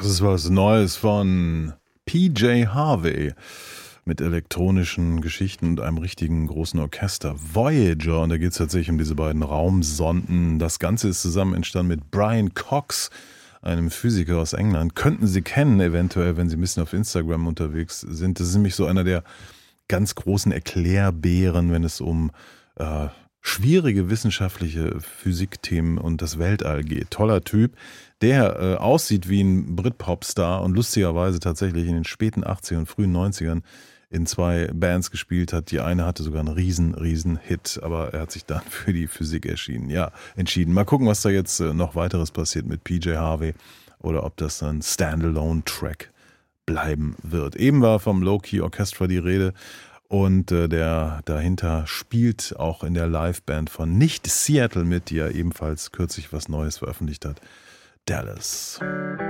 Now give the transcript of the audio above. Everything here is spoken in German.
Das ist was Neues von PJ Harvey mit elektronischen Geschichten und einem richtigen großen Orchester. Voyager, und da geht es tatsächlich um diese beiden Raumsonden. Das Ganze ist zusammen entstanden mit Brian Cox, einem Physiker aus England. Könnten Sie kennen, eventuell, wenn Sie ein bisschen auf Instagram unterwegs sind. Das ist nämlich so einer der ganz großen Erklärbären, wenn es um schwierige wissenschaftliche Physikthemen und das Weltall geht. Toller Typ, der aussieht wie ein Britpop-Star und lustigerweise tatsächlich in den späten 80ern und frühen 90ern in 2 Bands gespielt hat. Die eine hatte sogar einen riesen Hit, aber er hat sich dann für die Physik entschieden. Mal gucken, was da jetzt noch weiteres passiert mit PJ Harvey oder ob das ein Standalone-Track bleiben wird. Eben war vom Low-Key Orchestra die Rede. Und der dahinter spielt auch in der Liveband von Nicht Seattle mit, die ja ebenfalls kürzlich was Neues veröffentlicht hat. Dallas.